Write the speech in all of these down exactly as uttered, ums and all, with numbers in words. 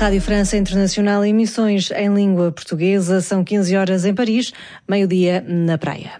Rádio França Internacional, emissões em língua portuguesa, são quinze horas em Paris, meio-dia na praia.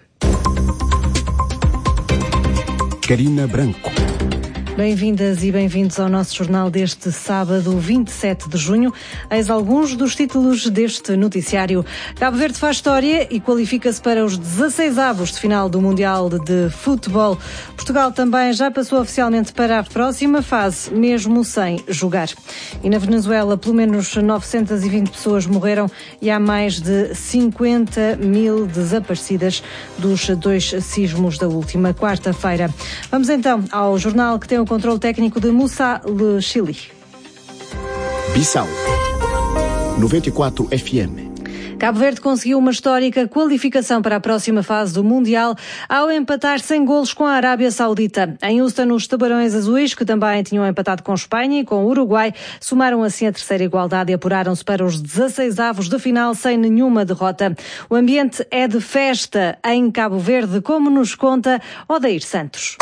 Carina Branco. Bem-vindas e bem-vindos ao nosso jornal deste sábado, vinte e sete de junho. Eis alguns dos títulos deste noticiário. Cabo Verde faz história e qualifica-se para os dezasseis avos de final do Mundial de Futebol. Portugal também já passou oficialmente para a próxima fase, mesmo sem jogar. E na Venezuela, pelo menos novecentas e vinte pessoas morreram e há mais de cinquenta mil desaparecidas dos dois sismos da última quarta-feira. Vamos então ao jornal que tem o controle técnico de Moussa Le Chili. Bissau noventa e quatro F M. Cabo Verde conseguiu uma histórica qualificação para a próxima fase do Mundial ao empatar sem golos com a Arábia Saudita. Em Houston, os Tubarões Azuis, que também tinham empatado com Espanha e com o Uruguai, somaram assim a terceira igualdade e apuraram-se para os dezasseis avos de final sem nenhuma derrota. O ambiente é de festa em Cabo Verde, como nos conta Odair Santos.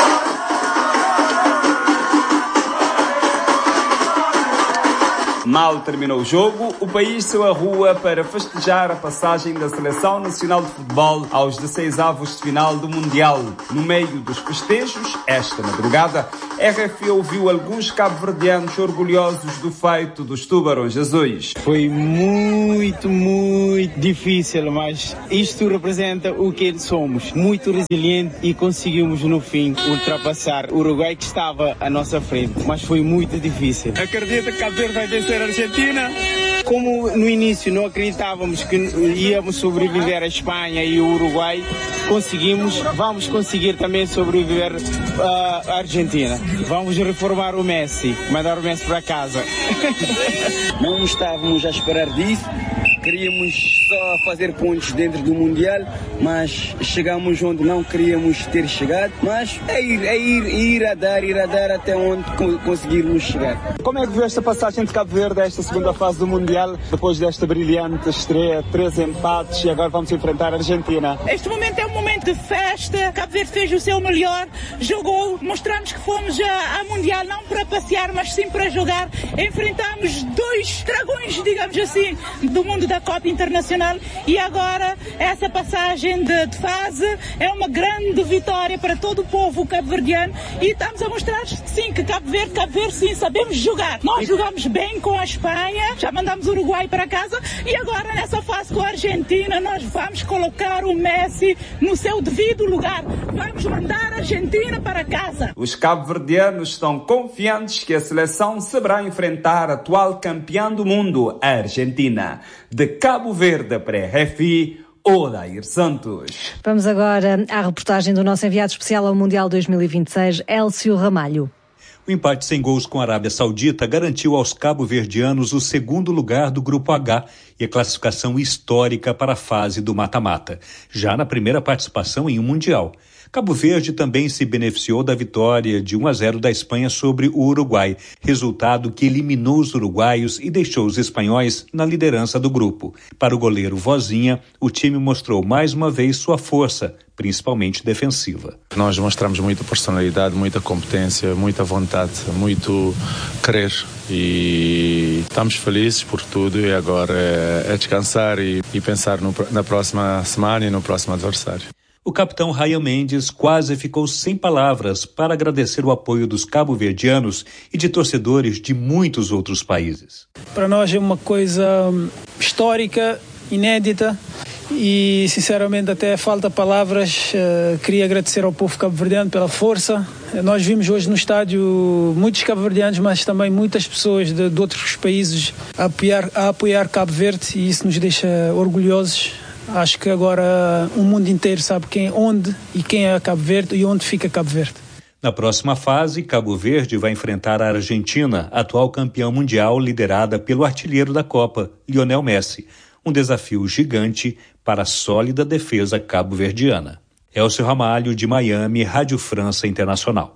Mal terminou o jogo, o país saiu à rua para festejar a passagem da Seleção Nacional de Futebol aos dezasseis avos de final do Mundial. No meio dos festejos, esta madrugada, R F I ouviu alguns cabo-verdianos orgulhosos do feito dos Tubarões Azuis. Foi muito, muito difícil, mas isto representa o que somos. Muito resiliente e conseguimos no fim ultrapassar o Uruguai que estava à nossa frente, mas foi muito difícil. Acredita que Cabo Verde vai vencer a Argentina? Como no início não acreditávamos que íamos sobreviver a Espanha e o Uruguai, conseguimos, vamos conseguir também sobreviver à Argentina. Vamos reformar o Messi, mandar o Messi para casa. Não estávamos a esperar disso. Queríamos só fazer pontos dentro do Mundial, mas chegamos onde não queríamos ter chegado. Mas é ir, é ir, ir a dar, ir a dar até onde conseguirmos chegar. Como é que viu esta passagem de Cabo Verde a esta segunda fase do Mundial, depois desta brilhante estreia, três empates e agora vamos enfrentar a Argentina? Este momento é um momento de festa. Cabo Verde fez o seu melhor, jogou, mostramos que fomos a, a Mundial não para passear, mas sim para jogar. Enfrentamos dois dragões, digamos assim, do mundo da Copa Internacional e agora essa passagem de, de fase é uma grande vitória para todo o povo cabo-verdiano e estamos a mostrar sim que Cabo Verde, Cabo Verde sim, sabemos jogar. Nós jogamos bem com a Espanha, já mandamos o Uruguai para casa e agora nessa fase com a Argentina nós vamos colocar o Messi no seu devido lugar. Vamos mandar a Argentina para casa. Os cabo-verdianos estão confiantes que a seleção saberá enfrentar a atual campeã do mundo, a Argentina. De Cabo Verde para a R F I, Odair Santos. Vamos agora à reportagem do nosso enviado especial ao Mundial dois mil e vinte e seis, Elcio Ramalho. O empate sem gols com a Arábia Saudita garantiu aos cabo-verdianos o segundo lugar do Grupo H e a classificação histórica para a fase do mata-mata, já na primeira participação em um Mundial. Cabo Verde também se beneficiou da vitória de um a zero da Espanha sobre o Uruguai, resultado que eliminou os uruguaios e deixou os espanhóis na liderança do grupo. Para o goleiro Vozinha, o time mostrou mais uma vez sua força, principalmente defensiva. Nós mostramos muita personalidade, muita competência, muita vontade, muito querer e estamos felizes por tudo e agora é, é descansar e, e pensar no, na próxima semana e no próximo adversário. O capitão Ryan Mendes quase ficou sem palavras para agradecer o apoio dos cabo-verdianos e de torcedores de muitos outros países. Para nós é uma coisa histórica, inédita e sinceramente até falta palavras. Uh, queria agradecer ao povo cabo-verdiano pela força. Nós vimos hoje no estádio muitos cabo-verdianos, mas também muitas pessoas de, de outros países a apoiar, a apoiar Cabo Verde e isso nos deixa orgulhosos. Acho que agora o mundo inteiro sabe quem, onde e quem é Cabo Verde e onde fica Cabo Verde. Na próxima fase, Cabo Verde vai enfrentar a Argentina, atual campeã mundial liderada pelo artilheiro da Copa, Lionel Messi. Um desafio gigante para a sólida defesa cabo-verdiana. Elcio Ramalho, de Miami, Rádio França Internacional.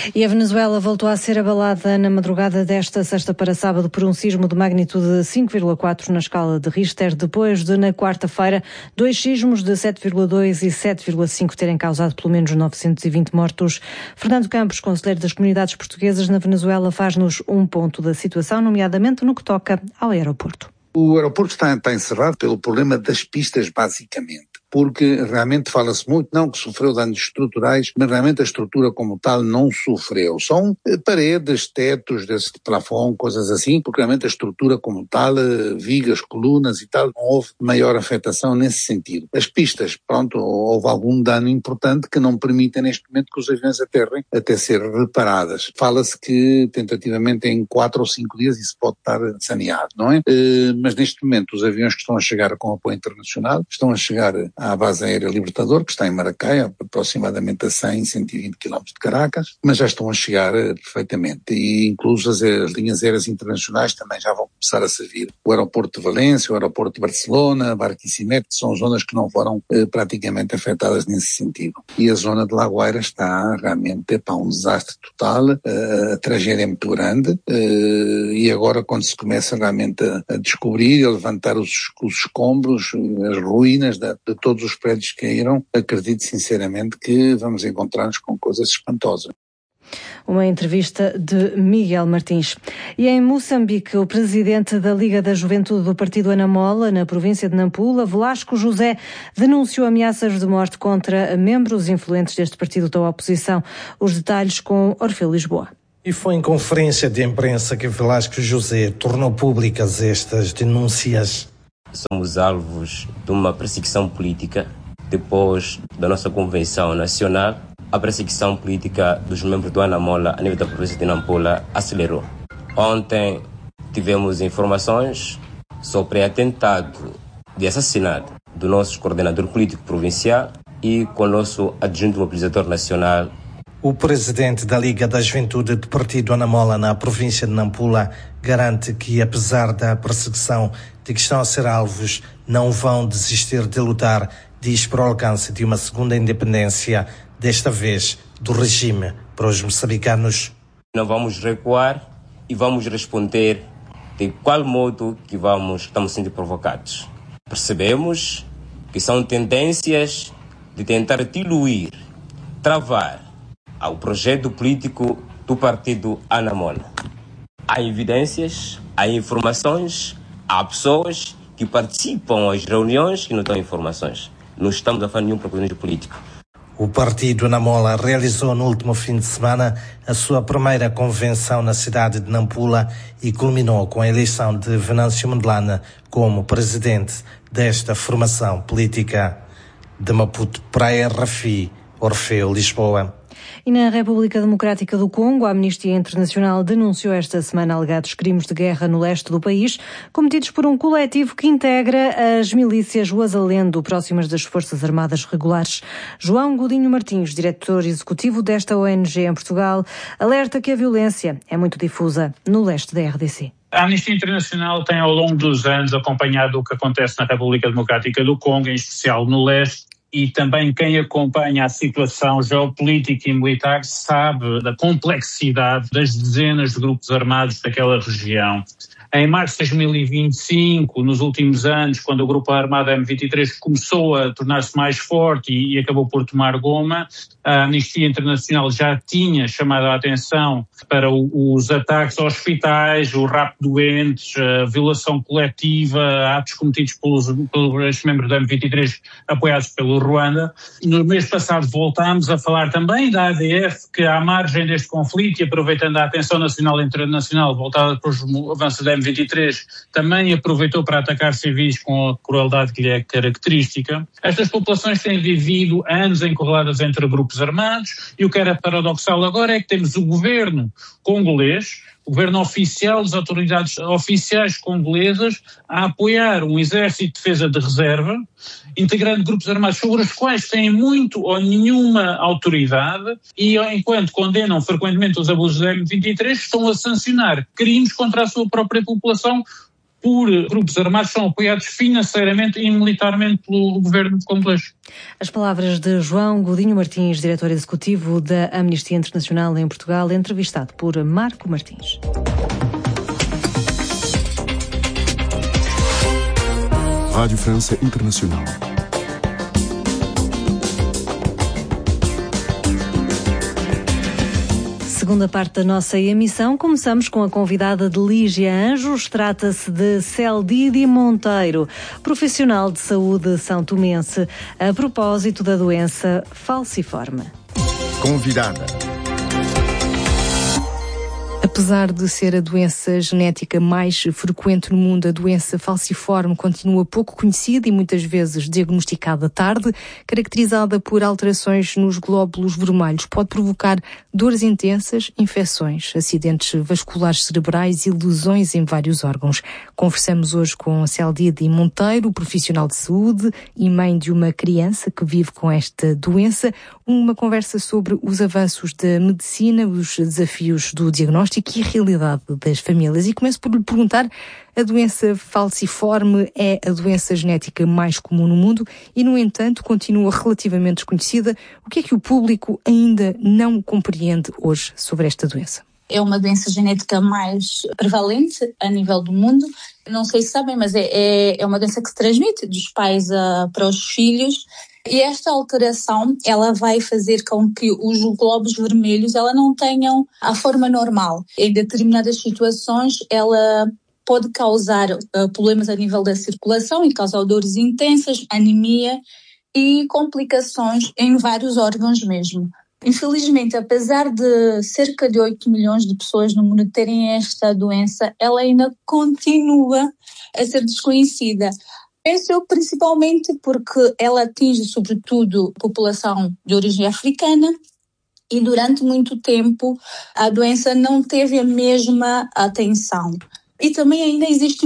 E a Venezuela voltou a ser abalada na madrugada desta sexta para sábado por um sismo de magnitude cinco vírgula quatro na escala de Richter, depois de, na quarta-feira, dois sismos de sete vírgula dois e sete vírgula cinco terem causado pelo menos novecentos e vinte mortos. Fernando Campos, conselheiro das comunidades portuguesas na Venezuela, faz-nos um ponto da situação, nomeadamente no que toca ao aeroporto. O aeroporto está, está encerrado pelo problema das pistas, basicamente, porque realmente fala-se muito, não que sofreu danos estruturais, mas realmente a estrutura como tal não sofreu. São paredes, tetos desse plafond, coisas assim, porque realmente a estrutura como tal, vigas, colunas e tal, não houve maior afetação nesse sentido. As pistas, pronto, houve algum dano importante que não permite neste momento que os aviões aterrem até ser reparadas. Fala-se que tentativamente em quatro ou cinco dias isso pode estar saneado, não é? Mas neste momento os aviões que estão a chegar com apoio internacional estão a chegar à base aérea Libertador, que está em Maracay, aproximadamente a cem, cento e vinte quilómetros de Caracas, mas já estão a chegar uh, perfeitamente. E incluso as, as linhas aéreas internacionais também já vão começar a servir o aeroporto de Valência, o aeroporto de Barcelona, Barquisimeto, que são zonas que não foram uh, praticamente afetadas nesse sentido. E a zona de Lagoeira está realmente para um desastre total, uh, a tragédia é muito grande, uh, e agora quando se começa realmente a, a descobrir, a levantar os, os escombros, as ruínas de, de todos os prédios que caíram, acredito sinceramente que vamos encontrar-nos com coisas espantosas. Uma entrevista de Miguel Martins. E em Moçambique, o presidente da Liga da Juventude do Partido Anamola, na província de Nampula, Velasco José, denunciou ameaças de morte contra membros influentes deste partido da oposição. Os detalhes com Orfeu Lisboa. E foi em conferência de imprensa que Velasco José tornou públicas estas denúncias. Somos alvos de uma perseguição política. Depois da nossa convenção nacional, a perseguição política dos membros do Anamola a nível da província de Nampula acelerou. Ontem tivemos informações sobre atentado de assassinato do nosso coordenador político provincial e com o nosso adjunto mobilizador nacional. O presidente da Liga da Juventude do Partido Anamola na província de Nampula garante que, apesar da perseguição de que estão a ser alvos, não vão desistir de lutar, diz, para o alcance de uma segunda independência, desta vez do regime para os moçambicanos. Não vamos recuar e vamos responder de qual modo que vamos, estamos sendo provocados. Percebemos que são tendências de tentar diluir, travar ao projeto político do partido Anamola. Há evidências, há informações, há pessoas que participam das reuniões e não dão informações. Não estamos a fazer nenhum propósito político. O partido Anamola realizou no último fim de semana a sua primeira convenção na cidade de Nampula e culminou com a eleição de Venâncio Mondlane como presidente desta formação política. De Maputo para a R F I, Orfeu Lisboa. E na República Democrática do Congo, a Amnistia Internacional denunciou esta semana alegados crimes de guerra no leste do país, cometidos por um coletivo que integra as milícias Ouazalendo, próximas das Forças Armadas Regulares. João Godinho Martins, diretor executivo desta O N G em Portugal, alerta que a violência é muito difusa no leste da R D C. A Amnistia Internacional tem ao longo dos anos acompanhado o que acontece na República Democrática do Congo, em especial no leste, e também quem acompanha a situação geopolítica e militar sabe da complexidade das dezenas de grupos armados daquela região. Em março de dois mil e vinte e cinco, nos últimos anos, quando o grupo armado M vinte e três começou a tornar-se mais forte e, e acabou por tomar Goma, a Amnistia Internacional já tinha chamado a atenção para o, os ataques a hospitais, o rapto de doentes, a violação coletiva, atos cometidos pelos, pelos membros da M vinte e três apoiados pelo Ruanda. No mês passado voltámos a falar também da A D F, que à margem deste conflito e aproveitando a atenção nacional e internacional voltada para os avanços da M vinte e três, também aproveitou para atacar civis com a crueldade que lhe é característica. Estas populações têm vivido anos encurraladas entre grupos armados e o que era paradoxal agora é que temos o governo congolês, o governo oficial, as autoridades oficiais congolesas a apoiar um exército de defesa de reserva, integrando grupos armados sobre os quais têm muito ou nenhuma autoridade e, enquanto condenam frequentemente os abusos da M vinte e três, estão a sancionar crimes contra a sua própria população por grupos armados são apoiados financeiramente e militarmente pelo governo congolês. As palavras de João Godinho Martins, diretor executivo da Amnistia Internacional em Portugal, entrevistado por Marco Martins. Rádio França Internacional. Segunda parte da nossa emissão, começamos com a convidada de Lígia Anjos. Trata-se de Celdide Monteiro, profissional de saúde são-tomense, a propósito da doença falciforme. Convidada. Apesar de ser a doença genética mais frequente no mundo, a doença falciforme continua pouco conhecida e muitas vezes diagnosticada tarde, caracterizada por alterações nos glóbulos vermelhos. Pode provocar dores intensas, infecções, acidentes vasculares cerebrais e lesões em vários órgãos. Conversamos hoje com Celdide Monteiro, profissional de saúde e mãe de uma criança que vive com esta doença. Uma conversa sobre os avanços da medicina, os desafios do diagnóstico e a realidade das famílias. E começo por lhe perguntar, a doença falciforme é a doença genética mais comum no mundo e, no entanto, continua relativamente desconhecida. O que é que o público ainda não compreende hoje sobre esta doença? É uma doença genética mais prevalente a nível do mundo. Não sei se sabem, mas é, é, é uma doença que se transmite dos pais a, para os filhos. E esta alteração, ela vai fazer com que os glóbulos vermelhos, ela não tenham a forma normal. Em determinadas situações, ela pode causar uh, problemas a nível da circulação e causar dores intensas, anemia e complicações em vários órgãos mesmo. Infelizmente, apesar de cerca de oito milhões de pessoas no mundo terem esta doença, ela ainda continua a ser desconhecida. Penso principalmente porque ela atinge, sobretudo, a população de origem africana e durante muito tempo a doença não teve a mesma atenção. E também ainda existe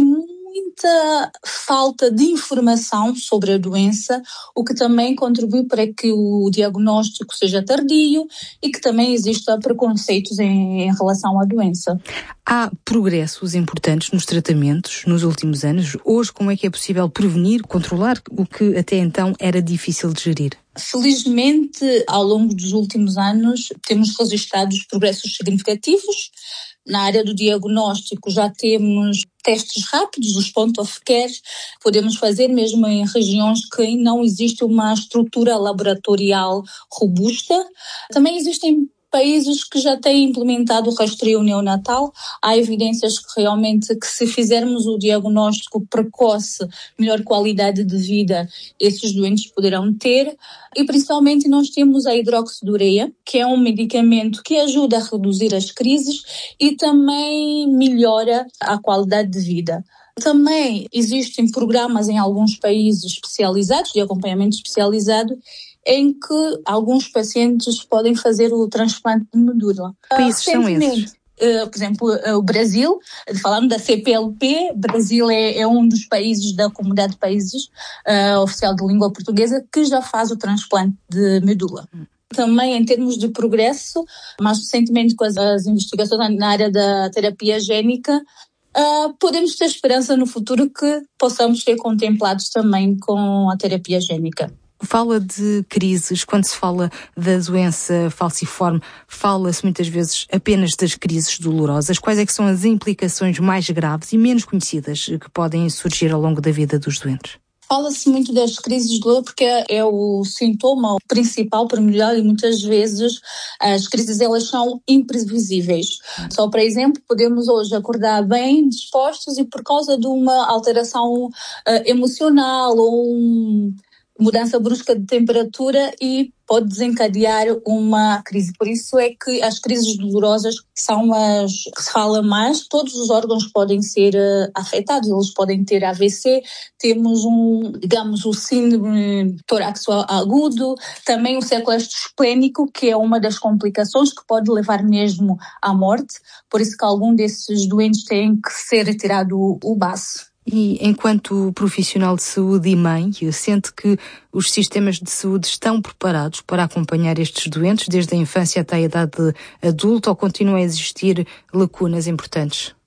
muita falta de informação sobre a doença, o que também contribui para que o diagnóstico seja tardio e que também existam preconceitos em, em relação à doença. Há progressos importantes nos tratamentos nos últimos anos. Hoje, como é que é possível prevenir, controlar o que até então era difícil de gerir? Felizmente, ao longo dos últimos anos, temos registrado progressos significativos. Na área do diagnóstico já temos testes rápidos, os point of care, podemos fazer mesmo em regiões que não existe uma estrutura laboratorial robusta. Também existem países que já têm implementado o rastreio neonatal. Há evidências que realmente que se fizermos o diagnóstico precoce, melhor qualidade de vida esses doentes poderão ter. E principalmente nós temos a hidroxidureia, que é um medicamento que ajuda a reduzir as crises e também melhora a qualidade de vida. Também existem programas em alguns países especializados, de acompanhamento especializado, em que alguns pacientes podem fazer o transplante de medula. Que países são esses? Uh, por exemplo, uh, o Brasil, falando da C P L P, Brasil é, é um dos países da comunidade de países uh, oficial de língua portuguesa que já faz o transplante de medula. Hum. Também em termos de progresso, mais recentemente com as, as investigações na área da terapia génica, uh, podemos ter esperança no futuro que possamos ser contemplados também com a terapia génica. Fala de crises, quando se fala da doença falciforme, fala-se muitas vezes apenas das crises dolorosas. Quais é que são as implicações mais graves e menos conhecidas que podem surgir ao longo da vida dos doentes? Fala-se muito das crises de dor porque é o sintoma principal para melhorar e muitas vezes as crises elas são imprevisíveis. Só para exemplo, podemos hoje acordar bem dispostos e por causa de uma alteração uh, emocional ou um mudança brusca de temperatura e pode desencadear uma crise. Por isso é que as crises dolorosas são as que se fala mais. Todos os órgãos podem ser uh, afetados, eles podem ter A V C, temos um, digamos, o síndrome torácico agudo, também o sequestro esplênico, que é uma das complicações que pode levar mesmo à morte. Por isso que algum desses doentes tem que ser retirado o, o baço. E enquanto profissional de saúde e mãe, sente que os sistemas de saúde estão preparados para acompanhar estes doentes desde a infância até a idade adulta ou continuam a existir lacunas importantes?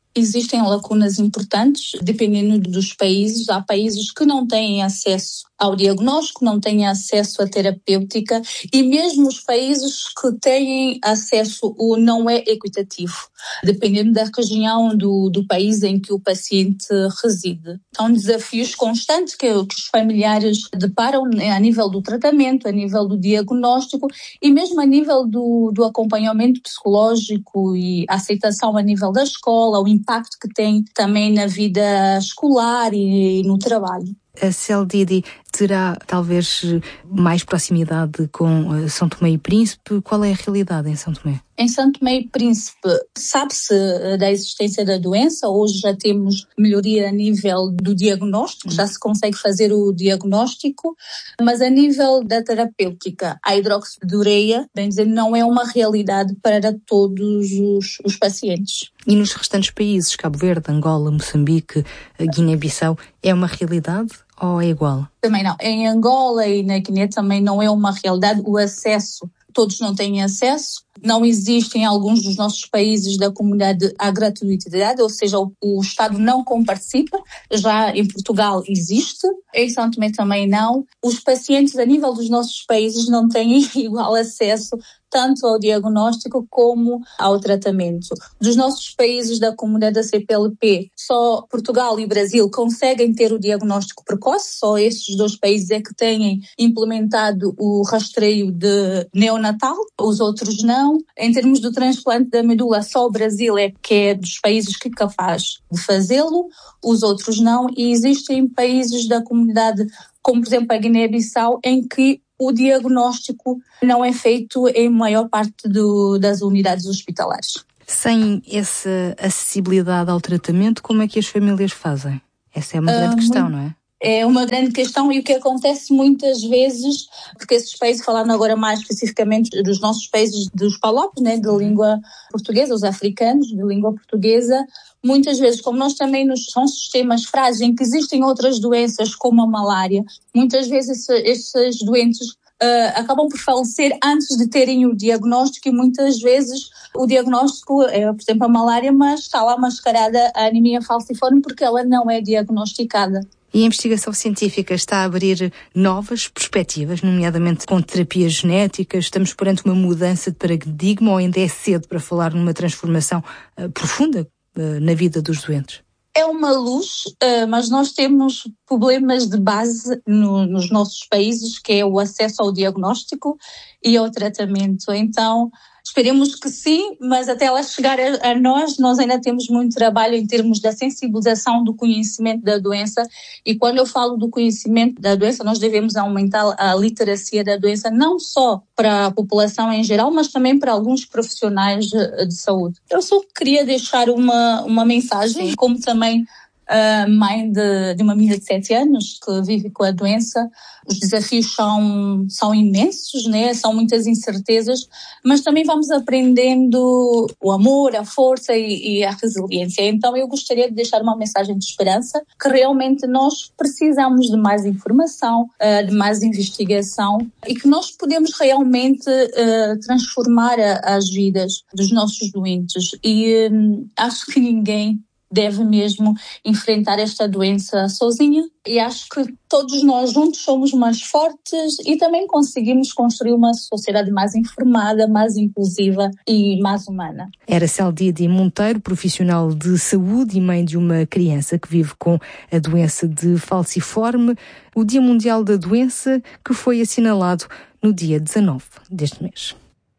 Existem lacunas importantes, dependendo dos países. Há países que não têm acesso ao diagnóstico, não têm acesso à terapêutica, e mesmo os países que têm acesso, o não é equitativo, dependendo da região do, do país em que o paciente reside. São desafios constantes que, que os familiares deparam a nível do tratamento, a nível do diagnóstico e mesmo a nível do, do acompanhamento psicológico e a aceitação a nível da escola, o impacto que tem também na vida escolar e no trabalho. A Celdidi terá talvez mais proximidade com São Tomé e Príncipe? Qual é a realidade em São Tomé? Em São Tomé e Príncipe, sabe-se da existência da doença. Hoje já temos melhoria a nível do diagnóstico, já se consegue fazer o diagnóstico, mas a nível da terapêutica, a hidroxidureia, bem dizer, não é uma realidade para todos os, os pacientes. E nos restantes países, Cabo Verde, Angola, Moçambique, Guiné-Bissau, é uma realidade ou é igual? Também não. Em Angola e na Guiné também não é uma realidade. O acesso, todos não têm acesso. Não existe em alguns dos nossos países da comunidade a gratuidade, ou seja, o, o Estado não comparticipa. Já em Portugal existe, em São Tomé também não. Os pacientes a nível dos nossos países não têm igual acesso tanto ao diagnóstico como ao tratamento. Dos nossos países da comunidade da C P L P, só Portugal e Brasil conseguem ter o diagnóstico precoce, só estes dois países é que têm implementado o rastreio de neonatal, os outros não. Em termos do transplante da medula, só o Brasil é que é dos países que é capaz de fazê-lo, os outros não, e existem países da comunidade, como por exemplo a Guiné-Bissau, em que o diagnóstico não é feito em maior parte do, das unidades hospitalares. Sem essa acessibilidade ao tratamento, como é que as famílias fazem? Essa é uma grande uh, questão, não é? É uma grande questão, e o que acontece muitas vezes, porque esses países, falando agora mais especificamente dos nossos países dos palopes, né, de língua portuguesa, os africanos de língua portuguesa, muitas vezes, como nós também nos, são sistemas frágeis em que existem outras doenças como a malária, muitas vezes esses doentes uh, acabam por falecer antes de terem o diagnóstico, e muitas vezes o diagnóstico é, por exemplo, a malária, mas está lá mascarada a anemia falciforme porque ela não é diagnosticada. E a investigação científica está a abrir novas perspectivas, nomeadamente com terapias genéticas. Estamos perante uma mudança de paradigma, ou ainda é cedo para falar numa transformação uh, profunda uh, na vida dos doentes? É uma luz, uh, mas nós temos problemas de base no, nos nossos países, que é o acesso ao diagnóstico e ao tratamento. Então, esperemos que sim, mas até ela chegar a, a nós, nós ainda temos muito trabalho em termos da sensibilização do conhecimento da doença. E quando eu falo do conhecimento da doença, nós devemos aumentar a literacia da doença, não só para a população em geral, mas também para alguns profissionais de, de saúde. Eu só queria deixar uma, uma mensagem, como também Uh, mãe de, de uma menina de sete anos que vive com a doença. Os desafios são, são imensos, né? São muitas incertezas, mas também vamos aprendendo o amor, a força e, e a resiliência. Então eu gostaria de deixar uma mensagem de esperança, que realmente nós precisamos de mais informação, uh, de mais investigação, e que nós podemos realmente uh, transformar a, as vidas dos nossos doentes. E um, acho que ninguém deve mesmo enfrentar esta doença sozinha, e acho que todos nós juntos somos mais fortes e também conseguimos construir uma sociedade mais informada, mais inclusiva e mais humana. Era Celdidi Monteiro, profissional de saúde e mãe de uma criança que vive com a doença de falciforme, o Dia Mundial da Doença, que foi assinalado no dia dezanove deste mês.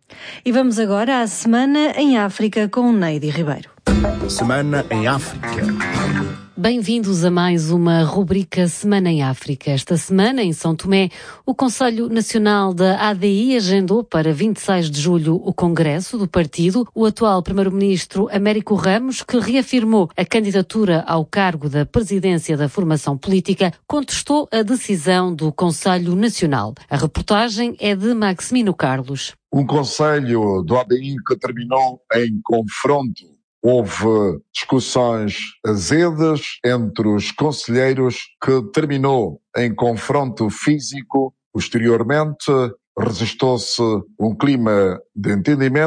E vamos agora à Semana em África com Neide Ribeiro. Semana em África. Bem-vindos a mais uma rubrica Semana em África. Esta semana, em São Tomé, o Conselho Nacional da A D I agendou para vinte e seis de julho o Congresso do partido. O atual Primeiro-Ministro Américo Ramos, que reafirmou a candidatura ao cargo da presidência da formação política, contestou a decisão do Conselho Nacional. A reportagem é de Maximino Carlos. Um Conselho do A D I que terminou em confronto. Houve discussões azedas entre os conselheiros, que terminou em confronto físico. Posteriormente, registou-se um clima de entendimento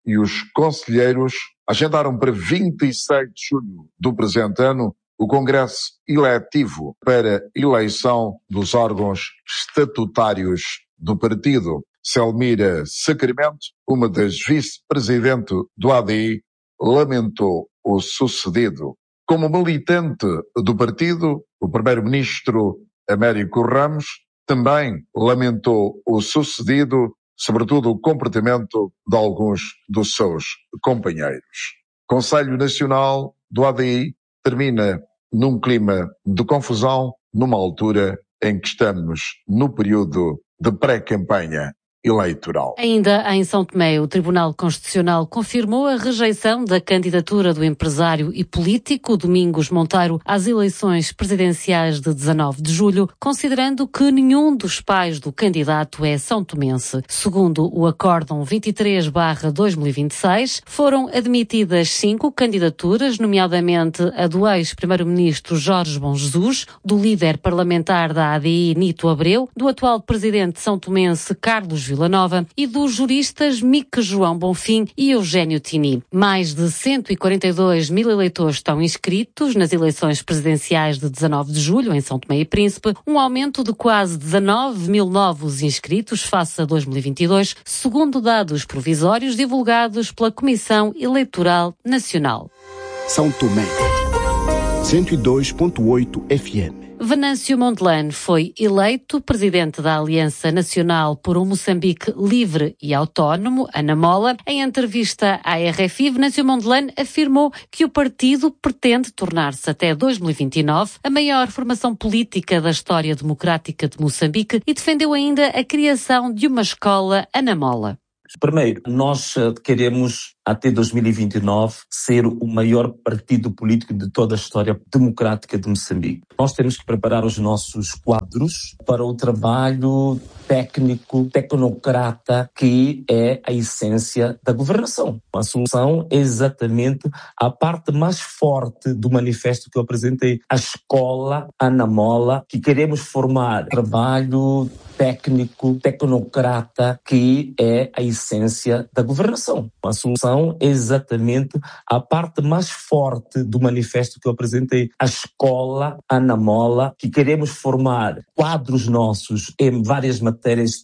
e os conselheiros agendaram para vinte e seis de julho do presente ano o Congresso Eletivo para eleição dos órgãos estatutários do partido. Selmira Sacramento, uma das vice-presidentes do A D I, lamentou o sucedido. Como militante do partido, o primeiro-ministro Américo Ramos também lamentou o sucedido, sobretudo o comportamento de alguns dos seus companheiros. O Conselho Nacional do A D I termina num clima de confusão, numa altura em que estamos no período de pré-campanha eleitoral. Ainda em São Tomé, o Tribunal Constitucional confirmou a rejeição da candidatura do empresário e político Domingos Monteiro às eleições presidenciais de dezanove de julho, considerando que nenhum dos pais do candidato é são tomense. Segundo o Acórdão vinte e três barra dois mil e vinte e seis, foram admitidas cinco candidaturas, nomeadamente a do ex-primeiro-ministro Jorge Bom Jesus, do líder parlamentar da A D I Nito Abreu, do atual presidente são tomense Carlos Vila Nova e dos juristas Mique João Bonfim e Eugénio Tini. Mais de cento e quarenta e dois mil eleitores estão inscritos nas eleições presidenciais de dezanove de julho em São Tomé e Príncipe, um aumento de quase dezanove mil novos inscritos face a dois mil e vinte e dois, segundo dados provisórios divulgados pela Comissão Eleitoral Nacional. São Tomé, cento e dois ponto oito F M. Venâncio Mondlane foi eleito presidente da Aliança Nacional por um Moçambique Livre e Autónomo, Anamola. Em entrevista à R F I, Venâncio Mondlane afirmou que o partido pretende tornar-se até dois mil e vinte e nove a maior formação política da história democrática de Moçambique e defendeu ainda a criação de uma escola Anamola. Primeiro, nós queremos, até dois mil e vinte e nove, ser o maior partido político de toda a história democrática de Moçambique. Nós temos que preparar os nossos quadros para o trabalho técnico, tecnocrata, que é a essência da governação. A solução é exatamente a parte mais forte do manifesto que eu apresentei, a escola Anamola, que queremos formar trabalho técnico, tecnocrata, que é a essência da governação. A solução é exatamente a parte mais forte do manifesto que eu apresentei, a escola Anamola, que queremos formar quadros nossos em várias matérias